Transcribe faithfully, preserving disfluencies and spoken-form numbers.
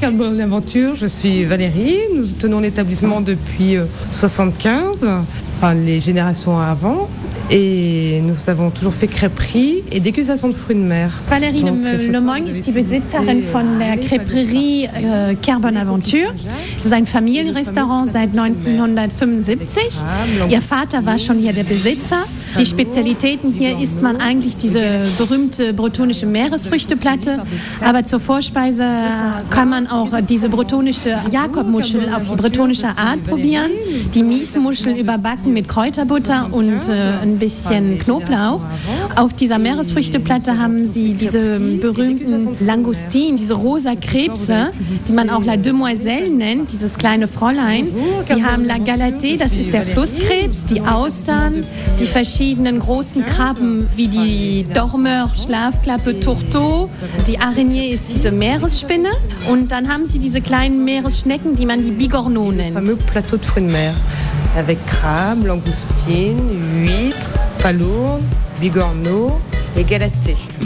Carl Bonaventure, je suis Valérie. Nous tenons l'établissement depuis soixante-quinze, enfin les générations avant. Et nous avons toujours fait crêperie et dégustation de fruits de mer. Valérie Lemoyne ist die Besitzerin von der Crêperie äh, Carl Bonaventure. Das ist ein Familienrestaurant seit neunzehnhundertfünfundsiebzig. Ihr Vater war schon hier der Besitzer. Die Spezialitäten hier isst man eigentlich diese berühmte bretonische Meeresfrüchteplatte. Aber zur Vorspeise kann man auch diese bretonische Jakobmuschel auf die bretonische Art probieren. Die Miesmuschel überbacken mit Kräuterbutter und äh, ein bisschen Knoblauch. Auf dieser Meeresfrüchteplatte haben sie diese berühmten Langustinen, diese rosa Krebse, die man auch La Demoiselle nennt, dieses kleine Fräulein. Sie haben La Galatée, das ist der Flusskrebs, die Austern, die verschiedenen großen Krabben wie die Dormeur, Schlafklappe, Tourteau. Die Araignée ist diese Meeresspinne. Und dann haben sie diese kleinen Meeresschnecken, die man die Bigorneaux nennt. Fameux plateau de fruits de mer avec crabes, langoustines, huîtres, palourdes, bigorneaux et galatées.